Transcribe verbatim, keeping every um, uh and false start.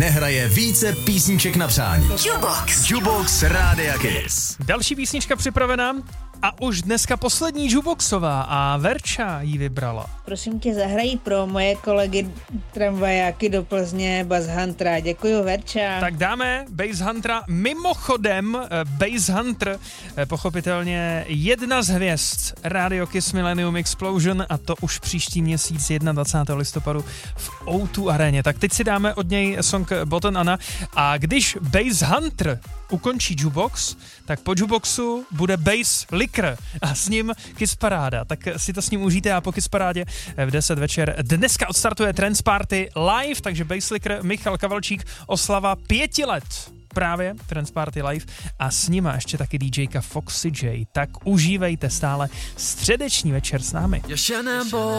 nehraje více písniček na přání. Jukebox. Jukebox Rádia Kiss. Další písnička připravená a už dneska poslední Jukeboxová a Verča ji vybrala. Prosím tě, zahraj pro moje kolegy tramvajáky do Plzně Bass Huntera. Děkuju, Verča. Tak dáme Bass Huntera. Mimochodem, Bass Hunter, pochopitelně jedna z hvězd Radio Kiss Millennium Explosion a to už příští měsíc dvacátého prvního listopadu v ó dva aréně. Tak teď si dáme od něj song Button Anna a když Bass Hunter ukončí Jukebox, tak po Jukeboxu bude Bass Licker a s ním Kiss Paráda. Tak si to s ním užijte a po Kiss Parádě v deset večer dneska odstartuje Trance Party live, takže Bass Licker, Michal Kavalčík, oslava pěti let právě Trance Party live a s nima ještě taky DJka Foxy J. Tak užívejte stále středeční večer s námi.